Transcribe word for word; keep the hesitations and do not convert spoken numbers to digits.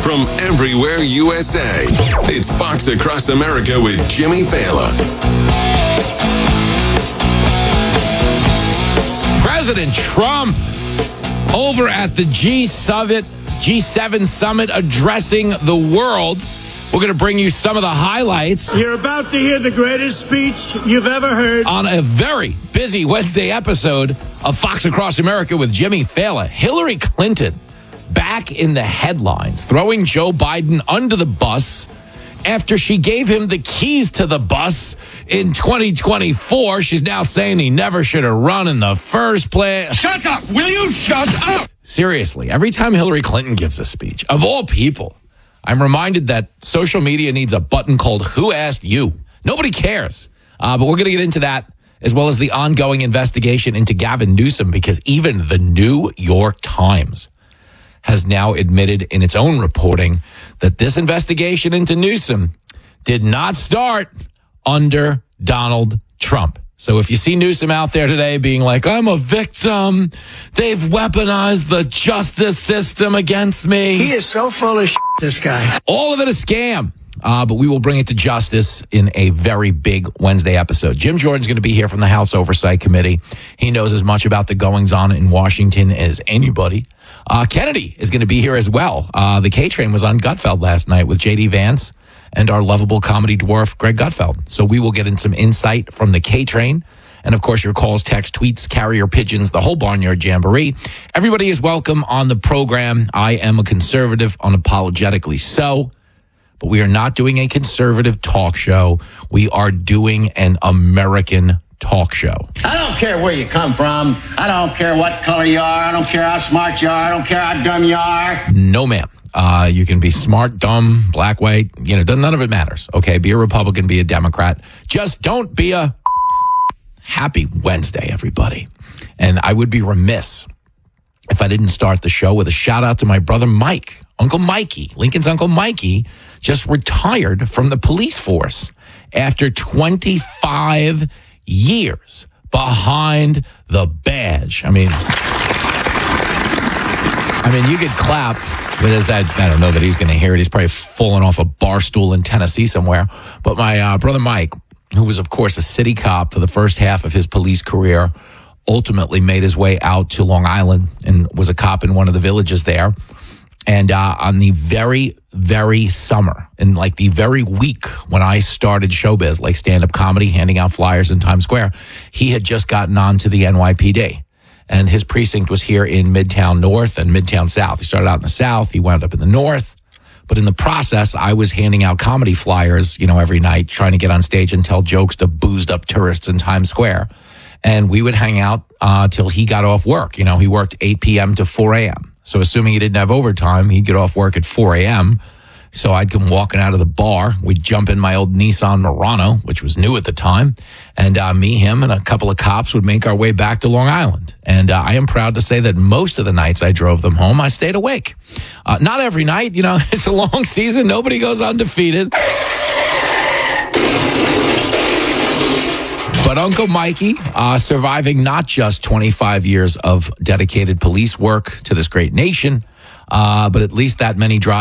from everywhere U S A. It's Fox Across America with Jimmy Fallon. President Trump over at the G Summit, G seven Summit addressing the world. We're going to bring you some of the highlights. You're about to hear the greatest speech you've ever heard. On a very busy Wednesday episode of Fox Across America with Jimmy Fallon. Hillary Clinton back in the headlines, throwing Joe Biden under the bus after she gave him the keys to the bus in twenty twenty-four. She's now saying he never should have run in the first place. Shut up! Will you shut up? Seriously, every time Hillary Clinton gives a speech, of all people, I'm reminded that social media needs a button called Who Asked You? Nobody cares. Uh, but we're going to get into that, as well as the ongoing investigation into Gavin Newsom, because even the New York Times has now admitted in its own reporting that this investigation into Newsom did not start under Donald Trump. So if you see Newsom out there today being like, I'm a victim, they've weaponized the justice system against me. He is so full of shit, this guy. All of it a scam. Uh, but we will bring it to justice in a very big Wednesday episode. Jim Jordan's going to be here from the House Oversight Committee. He knows as much about the goings-on in Washington as anybody. Uh, Kennedy is going to be here as well. Uh, the K-Train was on Gutfeld last night with J D Vance and our lovable comedy dwarf, Greg Gutfeld. So we will get in some insight from the K-Train. And, of course, your calls, texts, tweets, carrier pigeons, the whole Barnyard Jamboree. Everybody is welcome on the program. I am a conservative, unapologetically so. But we are not doing a conservative talk show. We are doing an American talk show. I don't care where you come from. I don't care what color you are. I don't care how smart you are. I don't care how dumb you are. No, ma'am. Uh, you can be smart, dumb, black, white. You know, none of it matters. Okay, be a Republican, be a Democrat. Just don't be a happy Wednesday, everybody. And I would be remiss if I didn't start the show with a shout out to my brother Mike, Uncle Mikey. Lincoln's Uncle Mikey just retired from the police force after twenty-five years behind the badge. I mean, I mean, you could clap, but is that, I don't know that he's going to hear it. He's probably fallen off a bar stool in Tennessee somewhere. But my uh, brother Mike, who was, of course, a city cop for the first half of his police career, ultimately made his way out to Long Island and was a cop in one of the villages there. And uh, on the very, very summer, in like the very week when I started showbiz, like stand-up comedy, handing out flyers in Times Square, he had just gotten on to the N Y P D. And his precinct was here in Midtown North and Midtown South. He started out in the South. He wound up in the North. But in the process, I was handing out comedy flyers, you know, every night, trying to get on stage and tell jokes to boozed-up tourists in Times Square. And we would hang out uh, till he got off work. You know, he worked eight p.m. to four a.m. So assuming he didn't have overtime, he'd get off work at four a.m. So I'd come walking out of the bar. We'd jump in my old Nissan Murano, which was new at the time. And uh, me, him, and a couple of cops would make our way back to Long Island. And uh, I am proud to say that most of the nights I drove them home, I stayed awake. Uh, not every night. You know, it's a long season. Nobody goes undefeated. But Uncle Mikey, uh, surviving not just twenty-five years of dedicated police work to this great nation, uh, but at least that many drives.